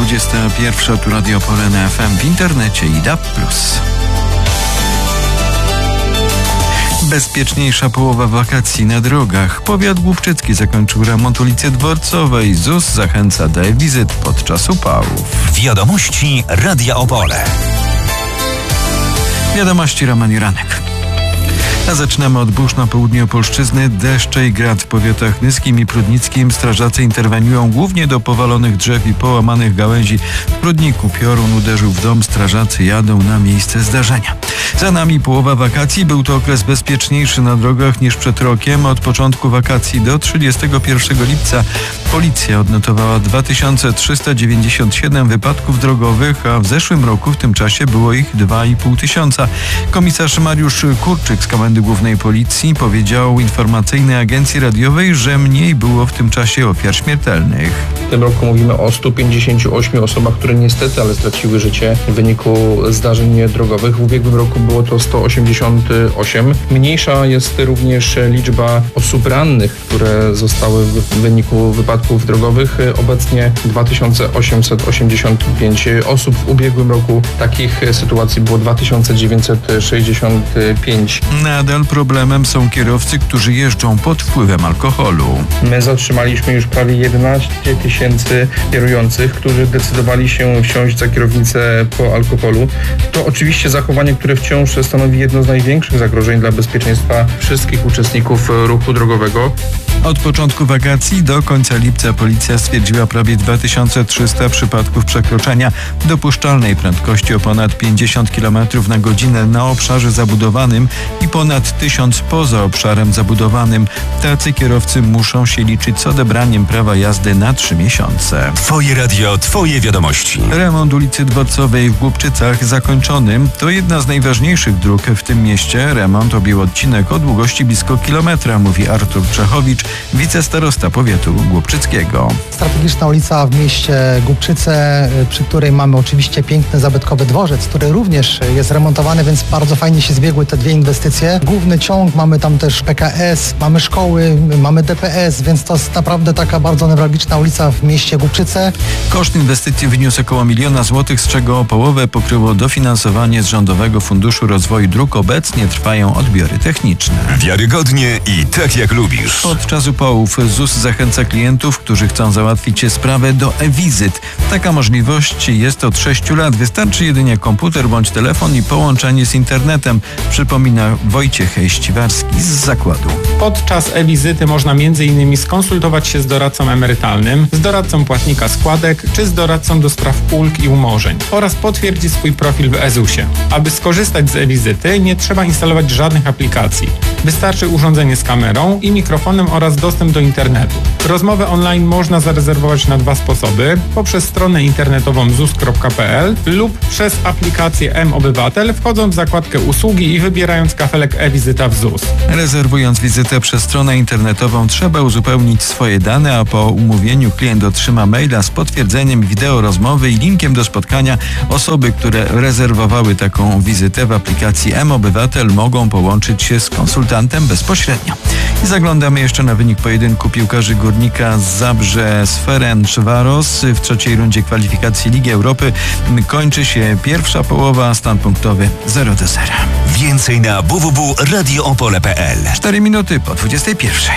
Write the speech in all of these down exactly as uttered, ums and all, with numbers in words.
dwudziesta pierwsza, tu Radio Opole na F M, w internecie i D A B plus. Bezpieczniejsza połowa wakacji na drogach. Powiat głubczycki zakończył remont ulicy Dworcowej. Z U S zachęca do wizyt podczas upałów. Wiadomości Radia Opole. Wiadomości Roman Juranek. A zaczynamy od burz na południu Opolszczyzny. Deszcze i grad w powiatach nyskim i prudnickim. Strażacy interweniują głównie do powalonych drzew i połamanych gałęzi. W Prudniku piorun uderzył w dom. Strażacy jadą na miejsce zdarzenia. Za nami połowa wakacji. Był to okres bezpieczniejszy na drogach niż przed rokiem. Od początku wakacji do trzydziestego pierwszego lipca policja odnotowała dwa tysiące trzysta dziewięćdziesiąt siedem wypadków drogowych, a w zeszłym roku w tym czasie było ich dwa i pół tysiąca. Komisarz Mariusz Kurczyk z Komendy Głównej Policji powiedział informacyjnej agencji radiowej, że mniej było w tym czasie ofiar śmiertelnych. W tym roku mówimy o stu pięćdziesięciu ośmiu osobach, które niestety, ale straciły życie w wyniku zdarzeń drogowych. W ubiegłym roku było to sto osiemdziesiąt osiem. Mniejsza jest również liczba osób rannych, które zostały w wyniku wypadków drogowych. Obecnie dwa tysiące osiemset osiemdziesiąt pięć osób. W ubiegłym roku takich sytuacji było dwa tysiące dziewięćset sześćdziesiąt pięć. Nadal problemem są kierowcy, którzy jeżdżą pod wpływem alkoholu. My zatrzymaliśmy już prawie jedenaście tysięcy kierujących, którzy decydowali się wsiąść za kierownicę po alkoholu. To oczywiście zachowanie, które wciąż stanowi jedno z największych zagrożeń dla bezpieczeństwa wszystkich uczestników ruchu drogowego. Od początku wakacji do końca lipca policja stwierdziła prawie dwa tysiące trzysta przypadków przekroczenia dopuszczalnej prędkości o ponad pięćdziesiąt kilometrów na godzinę na obszarze zabudowanym i ponad tysiąc poza obszarem zabudowanym. Tacy kierowcy muszą się liczyć z odebraniem prawa jazdy na trzy miesiące. Twoje radio, twoje wiadomości. Remont ulicy Dworcowej w Głubczycach zakończony. To jedna z najważniejszych dróg w tym mieście. Remont objął odcinek o długości blisko kilometra, mówi Artur Czechowicz, wicestarosta powiatu głubczyckiego. Strategiczna ulica w mieście Głubczyce, przy której mamy oczywiście piękny, zabytkowy dworzec, który również jest remontowany, więc bardzo fajnie się zbiegły te dwie inwestycje. Główny ciąg, mamy tam też P K S, mamy szkoły, mamy D P S, więc to jest naprawdę taka bardzo newralgiczna ulica w mieście Głubczyce. Koszt inwestycji wyniósł około miliona złotych, z czego połowę pokryło dofinansowanie z Rządowego Funduszu Rozwoju Dróg. Obecnie trwają odbiory techniczne. Wiarygodnie i tak jak lubisz. Podczas upałów Z U S zachęca klientów, którzy chcą załatwić sprawę, do e-wizyt. Taka możliwość jest od sześciu lat. Wystarczy jedynie komputer bądź telefon i połączenie z internetem, przypomina Wojciech Ściwarski z zakładu. Podczas e-wizyty można między innymi skonsultować się z doradcą emerytalnym, z doradcą płatnika składek czy z doradcą do spraw ulg i umorzeń oraz potwierdzić swój profil w E Z U S ie. Aby skorzystać z e-wizyty, nie trzeba instalować żadnych aplikacji. Wystarczy urządzenie z kamerą i mikrofonem oraz dostęp do internetu. Rozmowę online można zarezerwować na dwa sposoby: poprzez stronę internetową z u s kropka p l lub przez aplikację M-Obywatel, wchodząc w zakładkę usługi i wybierając kafelek e-wizyta w Z U S. Rezerwując wizytę przez stronę internetową trzeba uzupełnić swoje dane, a po umówieniu klient otrzyma maila z potwierdzeniem wideo rozmowy i linkiem do spotkania. Osoby, które rezerwowały taką wizytę w aplikacji M-Obywatel, mogą połączyć się z konsultantem bezpośrednio. I zaglądamy jeszcze na wynik pojedynku piłkarzy Górnika z Zabrze z Ferencvaros. W trzeciej rundzie kwalifikacji Ligi Europy kończy się pierwsza połowa, stan punktowy zero do zera. Więcej na w w w kropka radio opole kropka p l. cztery minuty po dwudziestej pierwszej.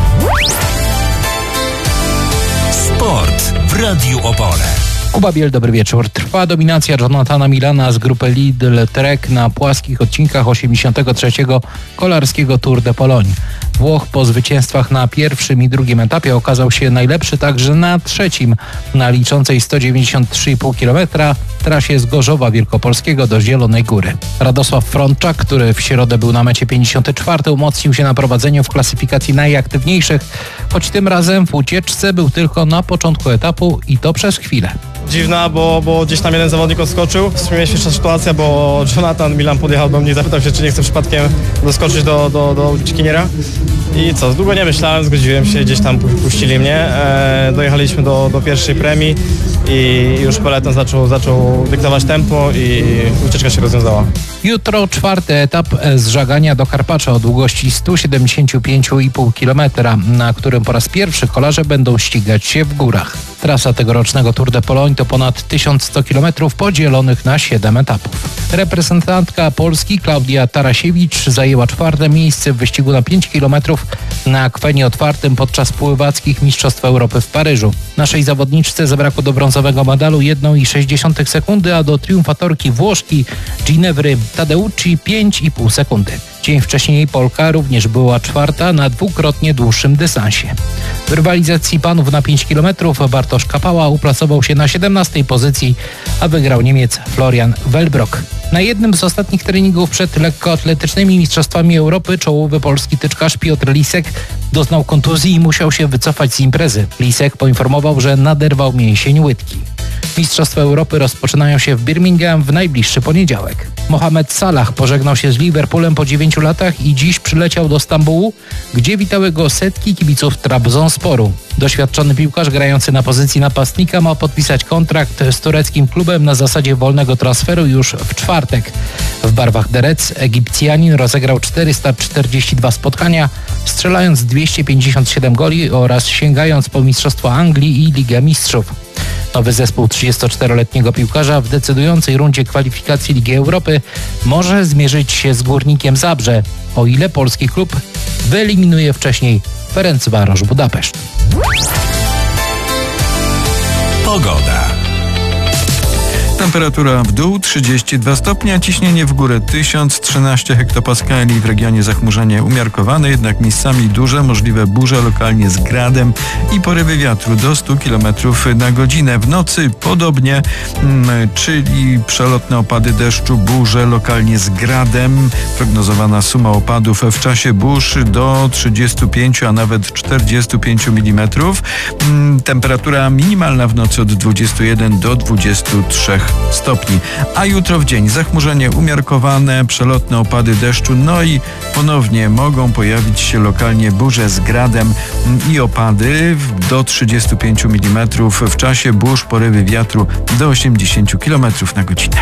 Sport w Radiu Opole. Kuba Biel, dobry wieczór. Trwa dominacja Jonathana Milana z grupy Lidl Trek na płaskich odcinkach osiemdziesiątego trzeciego kolarskiego Tour de Pologne. Włoch po zwycięstwach na pierwszym i drugim etapie okazał się najlepszy także na trzecim, na liczącej sto dziewięćdziesiąt trzy i pół kilometra trasie z Gorzowa Wielkopolskiego do Zielonej Góry. Radosław Frączak, który w środę był na mecie pięćdziesiąty czwarty, umocnił się na prowadzeniu w klasyfikacji najaktywniejszych, choć tym razem w ucieczce był tylko na początku etapu i to przez chwilę. Dziwna, bo, bo gdzieś tam jeden zawodnik odskoczył. W sumie śmieszna sytuacja, bo Jonathan Milan podjechał do mnie i zapytał się, czy nie chcę przypadkiem doskoczyć do, do, do uciekiniera. I co, długo nie myślałem, zgodziłem się, gdzieś tam puścili mnie. E, dojechaliśmy do, do pierwszej premii i już peleton zaczął, zaczął dyktować tempo i ucieczka się rozwiązała. Jutro czwarty etap zżagania do Karpacza o długości sto siedemdziesiąt pięć i pół kilometra, na którym po raz pierwszy kolarze będą ścigać się w górach. Trasa tegorocznego Tour de Pologne to ponad tysiąc sto kilometrów podzielonych na siedem etapów. Reprezentantka Polski Klaudia Tarasiewicz zajęła czwarte miejsce w wyścigu na pięć kilometrów na akwenie otwartym podczas pływackich Mistrzostw Europy w Paryżu. Naszej zawodniczce zabrakło do brązowego medalu jeden przecinek sześć sekundy, a do triumfatorki Włoszki Ginevry Tadeucci pięć i pół sekundy. Dzień wcześniej Polka również była czwarta na dwukrotnie dłuższym dystansie. W rywalizacji panów na pięć kilometrów Bartosz Kapała uplasował się na siedemnastej pozycji, a wygrał Niemiec Florian Wellbrock. Na jednym z ostatnich treningów przed lekkoatletycznymi Mistrzostwami Europy czołowy polski tyczkarz Piotr Lisek doznał kontuzji i musiał się wycofać z imprezy. Lisek poinformował, że naderwał mięsień łydki. Mistrzostwa Europy rozpoczynają się w Birmingham w najbliższy poniedziałek. Mohamed Salah pożegnał się z Liverpoolem po dziewięciu latach i dziś przyleciał do Stambułu, gdzie witały go setki kibiców Trabzonsporu. Doświadczony piłkarz grający na pozycji napastnika ma podpisać kontrakt z tureckim klubem na zasadzie wolnego transferu już w czwartek. W barwach The Reds Egipcjanin rozegrał czterysta czterdzieści dwa spotkania, strzelając dwieście pięćdziesiąt siedem goli oraz sięgając po Mistrzostwa Anglii i Ligę Mistrzów. Nowy zespół trzydziestoczteroletniego piłkarza w decydującej rundzie kwalifikacji Ligi Europy może zmierzyć się z Górnikiem Zabrze, o ile polski klub wyeliminuje wcześniej Ferencvaros Budapeszt. Pogoda. Temperatura w dół trzydzieści dwa stopnie, a ciśnienie w górę tysiąc trzynaście hektopaskali. W regionie zachmurzenie umiarkowane, jednak miejscami duże, możliwe burze lokalnie z gradem i porywy wiatru do stu kilometrów na godzinę. W nocy podobnie, czyli przelotne opady deszczu, burze lokalnie z gradem. Prognozowana suma opadów w czasie burz do trzydziestu pięciu, a nawet czterdziestu pięciu milimetrów. Temperatura minimalna w nocy od dwudziestu jeden do dwudziestu trzech stopni. A jutro w dzień zachmurzenie umiarkowane, przelotne opady deszczu, no i ponownie mogą pojawić się lokalnie burze z gradem i opady do trzydziestu pięciu milimetrów. W czasie burz porywy wiatru do osiemdziesięciu kilometrów na godzinę.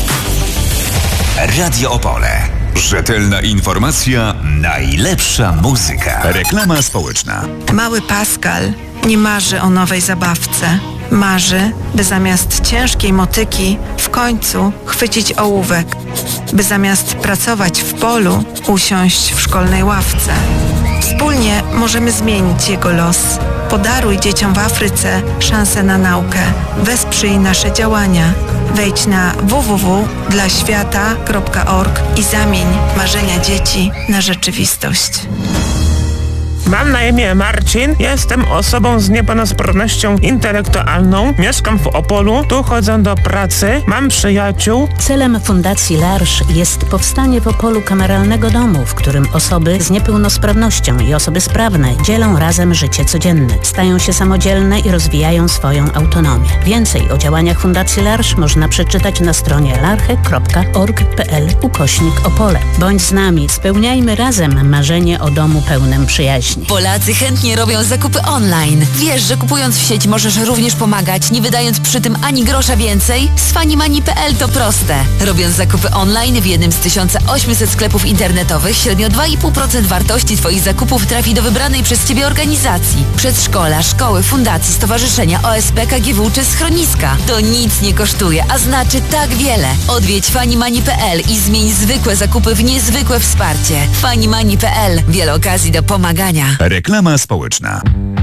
Radio Opole. Rzetelna informacja, najlepsza muzyka. Reklama społeczna. Mały Pascal nie marzy o nowej zabawce. Marzy, by zamiast ciężkiej motyki w końcu chwycić ołówek, by zamiast pracować w polu usiąść w szkolnej ławce. Wspólnie możemy zmienić jego los. Podaruj dzieciom w Afryce szansę na naukę. Wesprzyj nasze działania. Wejdź na w w w kropka dla świata kropka org i zamień marzenia dzieci na rzeczywistość. Mam na imię Marcin, jestem osobą z niepełnosprawnością intelektualną, mieszkam w Opolu, tu chodzę do pracy, mam przyjaciół. Celem Fundacji L'Arche jest powstanie w Opolu kameralnego domu, w którym osoby z niepełnosprawnością i osoby sprawne dzielą razem życie codzienne, stają się samodzielne i rozwijają swoją autonomię. Więcej o działaniach Fundacji L'Arche można przeczytać na stronie larche kropka org kropka p l ukośnik Opole. Bądź z nami, spełniajmy razem marzenie o domu pełnym przyjaźni. Polacy chętnie robią zakupy online. Wiesz, że kupując w sieć możesz również pomagać, nie wydając przy tym ani grosza więcej? Z fanimani kropka p l to proste. Robiąc zakupy online w jednym z tysiąca ośmiuset sklepów internetowych, średnio dwa i pół procent wartości Twoich zakupów trafi do wybranej przez Ciebie organizacji. Przedszkola, szkoły, fundacji, stowarzyszenia, O S P, K G W czy schroniska. To nic nie kosztuje, a znaczy tak wiele. Odwiedź fanimani kropka p l i zmień zwykłe zakupy w niezwykłe wsparcie. fanimani kropka p l. Wiele okazji do pomagania. Reklama społeczna.